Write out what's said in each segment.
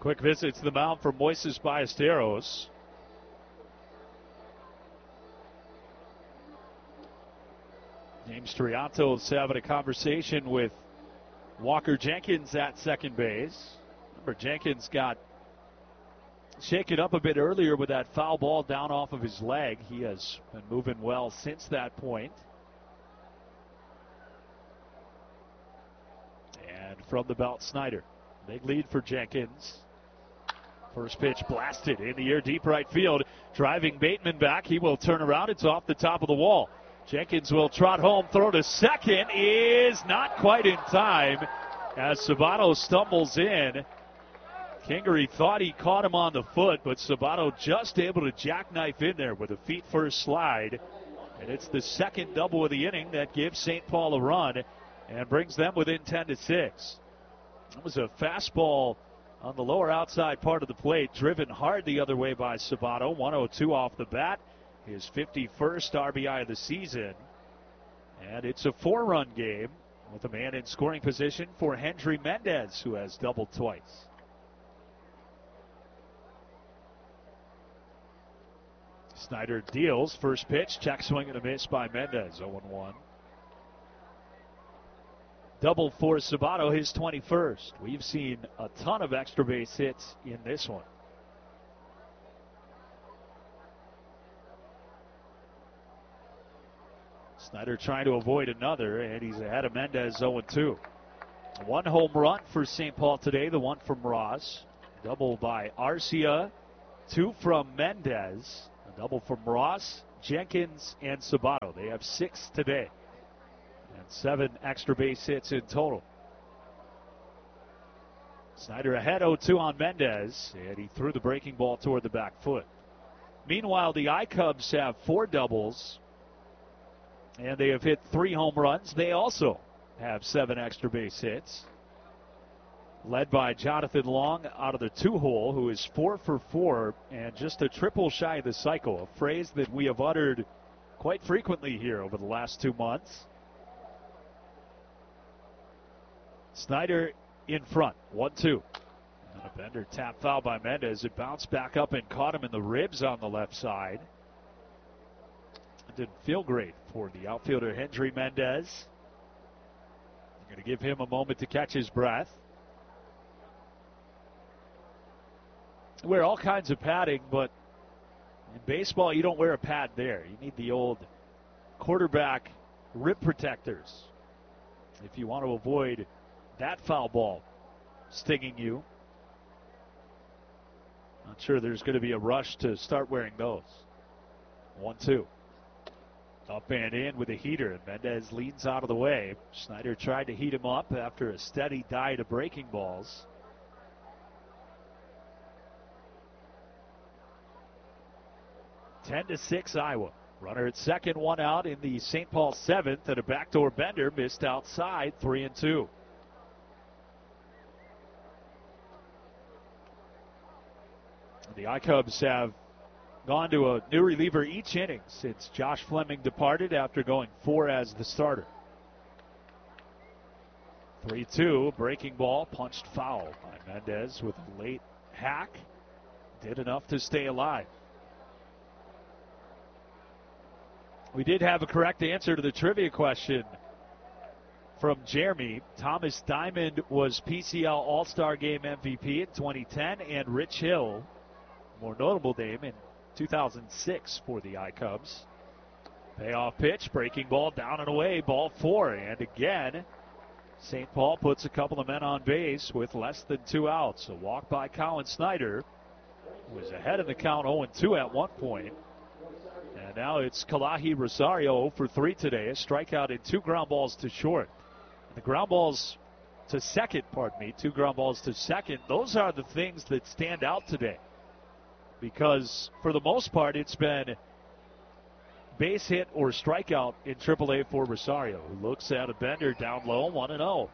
Quick visit to the mound for Moises Ballesteros. James Triantos having a conversation with Walker Jenkins at second base. Remember, Jenkins got shaken up a bit earlier with that foul ball down off of his leg. He has been moving well since that point. And from the belt, Snyder. Big lead for Jenkins. First pitch blasted in the air, deep right field. Driving Bateman back. He will turn around. It's off the top of the wall. Jenkins will trot home. Throw to second is not quite in time as Sabato stumbles in. Kingery thought he caught him on the foot, but Sabato just able to jackknife in there with a feet first slide. And it's the second double of the inning that gives St. Paul a run and brings them within 10-6. That was a fastball on the lower outside part of the plate, driven hard the other way by Sabato. 102 off the bat, his 51st RBI of the season. And it's a 4-run game with a man in scoring position for Hendry Mendez, who has doubled twice. Snyder deals. First pitch, check swing and a miss by Mendez. 0-1. Double for Sabato, his 21st. We've seen a ton of extra base hits in this one. Snyder trying to avoid another, and he's ahead of Mendez. 0-2. One home run for St. Paul today, the one from Ross. Double by Arcia, 2 from Mendez. A double from Ross, Jenkins, and Sabato. They have 6 today. And 7 extra base hits in total. Snyder ahead 0-2 on Mendez, and he threw the breaking ball toward the back foot. Meanwhile, the I-Cubs have 4 doubles, and they have hit 3 home runs. They also have 7 extra base hits, led by Jonathan Long out of the 2-hole, who is 4 for 4 and just a triple shy of the cycle, a phrase that we have uttered quite frequently here over the last 2 months. Snyder in front, 1-2. And a bender tap foul by Mendez. It bounced back up and caught him in the ribs on the left side. It didn't feel great for the outfielder Hendry Mendez. I'm going to give him a moment to catch his breath. Wear all kinds of padding, but in baseball you don't wear a pad there. You need the old quarterback rib protectors if you want to avoid that foul ball stinging you. Not sure there's going to be a rush to start wearing those. 1-2. Up and in with a heater, and Mendez leans out of the way. Snyder tried to heat him up after a steady diet of breaking balls. (10-6) Iowa. Runner at second, 1 out in the St. Paul 7th, and a backdoor bender missed outside. 3-2. The I-Cubs have gone to a new reliever each inning since Josh Fleming departed after going 4 as the starter. 3-2, breaking ball, punched foul by Mendez with a late hack. Did enough to stay alive. We did have a correct answer to the trivia question from Jeremy. Thomas Diamond was PCL All-Star Game MVP in 2010, and Rich Hill, more notable name, in 2006 for the I-Cubs. Payoff pitch, breaking ball down and away, ball 4. And again, St. Paul puts a couple of men on base with less than 2 outs. A walk by Colin Snyder, who was ahead of the count 0-2 at one point. And now it's Kalahi Rosario 0 for 3 today. A strikeout and 2 ground balls to short. And the ground balls to second, 2 ground balls to second. Those are the things that stand out today. Because for the most part, it's been base hit or strikeout in AAA for Rosario, who looks at a bender down low, 1-0.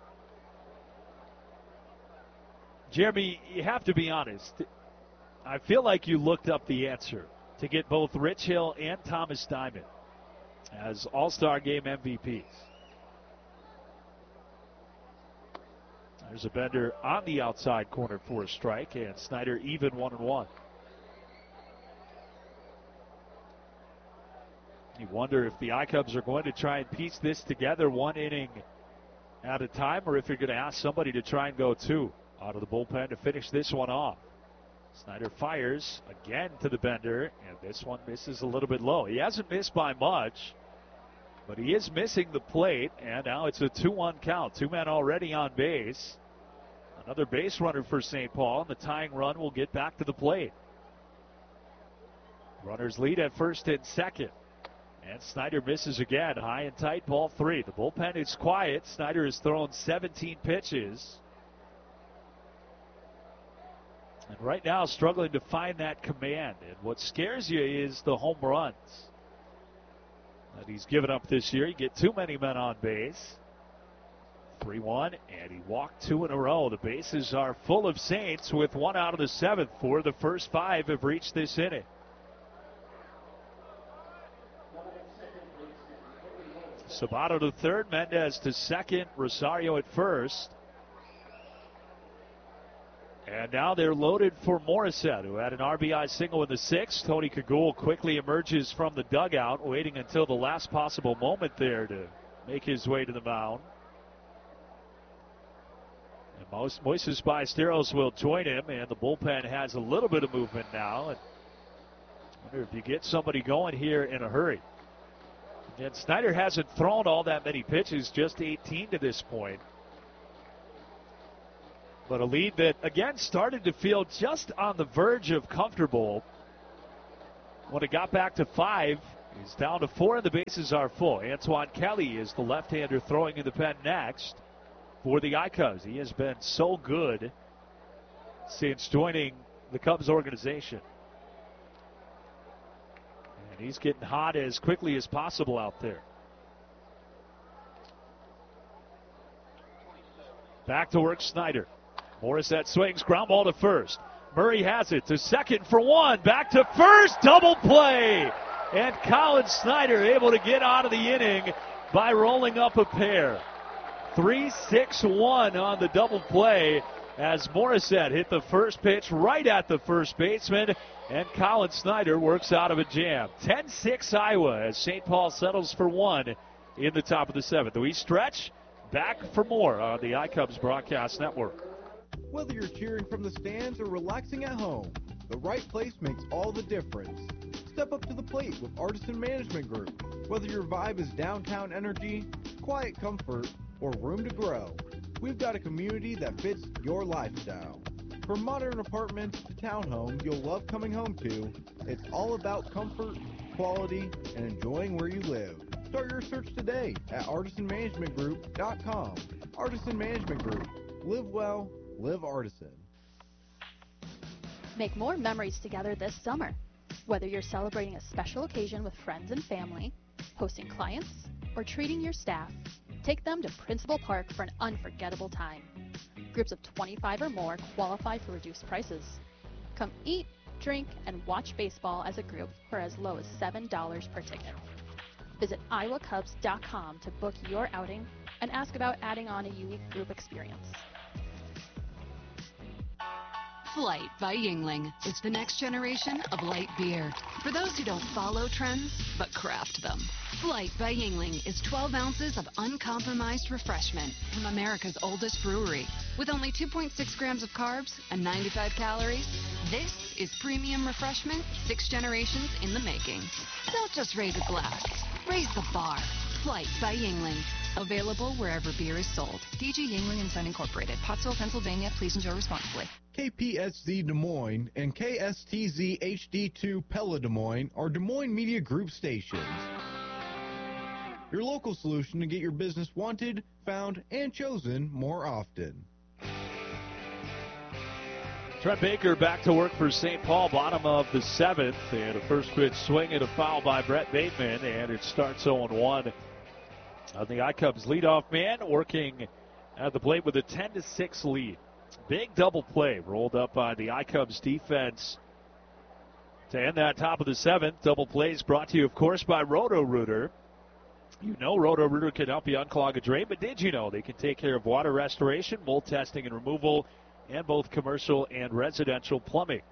Jeremy, you have to be honest. I feel like you looked up the answer to get both Rich Hill and Thomas Diamond as All-Star Game MVPs. There's a Bender on the outside corner for a strike, and Snyder even 1-1. You wonder if the I-Cubs are going to try and piece this together one inning at a time, or if you're going to ask somebody to try and go two out of the bullpen to finish this one off. Snyder fires again to the Bender, and this one misses a little bit low. He hasn't missed by much, but he is missing the plate, and now it's a 2-1 count. Two men already on base. Another base runner for St. Paul, and the tying run will get back to the plate. Runners lead at first and second. And Snyder misses again, high and tight, ball three. The bullpen is quiet. Snyder has thrown 17 pitches. And right now struggling to find that command. And what scares you is the home runs that he's given up this year. You get too many men on base. 3-1, and he walked two in a row. The bases are full of Saints with one out of the seventh. For the first five have reached this inning. Sabato to third, Mendez to second, Rosario at first. And now they're loaded for Morissette, who had an RBI single in the sixth. Tony Kagul quickly emerges from the dugout, waiting until the last possible moment there to make his way to the mound. And Moises Ballesteros will join him, and the bullpen has a little bit of movement now. And I wonder if you get somebody going here in a hurry. And Snyder hasn't thrown all that many pitches, just 18 to this point. But a lead that, again, started to feel just on the verge of comfortable. When it got back to 5, he's down to 4 and the bases are full. Antoine Kelly is the left-hander throwing in the pen next for the I-Cubs. He has been so good since joining the Cubs organization. And he's getting hot as quickly as possible out there. Back to work, Snyder. Morissette swings, ground ball to first. Murray has it to second for one. Back to first, double play. And Colin Snyder able to get out of the inning by rolling up a pair. 3-6-1 on the double play as Morissette hit the first pitch right at the first baseman, and Colin Snyder works out of a jam. 10-6 Iowa as St. Paul settles for one in the top of the seventh. We stretch back for more on the I-Cubs Broadcast Network. Whether you're cheering from the stands or relaxing at home, the right place makes all the difference. Step up to the plate with Artisan Management Group. Whether your vibe is downtown energy, quiet comfort, or room to grow, we've got a community that fits your lifestyle. From modern apartments to townhomes you'll love coming home to, it's all about comfort, quality, and enjoying where you live. Start your search today at artisanmanagementgroup.com. Artisan Management Group. Live well, live Artisan. Make more memories together this summer. Whether you're celebrating a special occasion with friends and family, hosting clients, or treating your staff, take them to Principal Park for an unforgettable time. Groups of 25 or more qualify for reduced prices. Come eat, drink, and watch baseball as a group for as low as $7 per ticket. Visit iowacubs.com to book your outing and ask about adding on a unique group experience. Flight by Yuengling. It's the next generation of light beer. For those who don't follow trends, but craft them. Flight by Yuengling is 12 ounces of uncompromised refreshment from America's oldest brewery. With only 2.6 grams of carbs and 95 calories, this is premium refreshment 6 generations in the making. Don't just raise a glass. Raise the bar. Flight by Yuengling. Available wherever beer is sold. DG Yuengling and Son Incorporated. Pottsville, Pennsylvania. Please enjoy responsibly. KPSZ Des Moines and KSTZ HD2 Pella Des Moines are Des Moines Media Group stations. Your local solution to get your business wanted, found, and chosen more often. Trent Baker back to work for St. Paul, bottom of the seventh, and a first pitch swing and a foul by Brett Bateman, and it starts 0-1. The I-Cubs leadoff man working at the plate with a 10-6 lead. Big double play rolled up by the I-Cubs defense to end that top of the seventh. Double plays brought to you, of course, by Roto-Rooter. You know Roto-Rooter can help you unclog a drain, but did you know they can take care of water restoration, mold testing and removal, and both commercial and residential plumbing?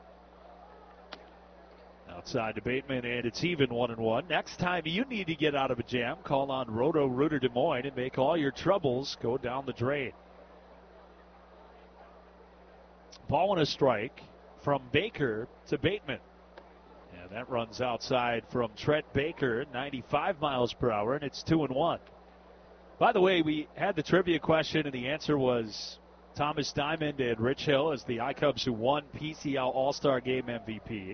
Outside to Bateman, and it's even 1-1. Next time you need to get out of a jam, call on Roto-Rooter Des Moines and make all your troubles go down the drain. Ball and a strike from Baker to Bateman. And that runs outside from Trent Baker, 95 miles per hour, and it's 2-1. By the way, we had the trivia question, and the answer was Thomas Diamond and Rich Hill as the iCubs who won PCL All-Star Game MVP.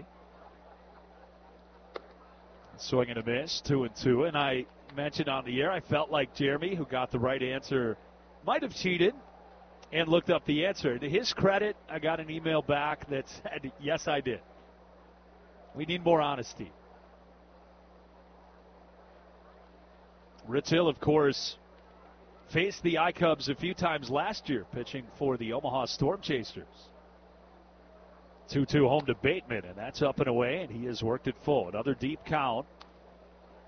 Swing and a miss, 2-2. And I mentioned on the air, I felt like Jeremy, who got the right answer, might have cheated and looked up the answer. To his credit, I got an email back that said, yes, I did. We need more honesty. Rich Hill, of course, faced the iCubs a few times last year, pitching for the Omaha Storm Chasers. 2-2 home to Bateman, and that's up and away, and he has worked it full. Another deep count